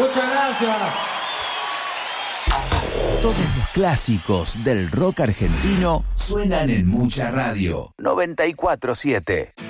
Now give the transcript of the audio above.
Muchas gracias. Todos los clásicos del rock argentino suenan en Mucha Radio 94.7.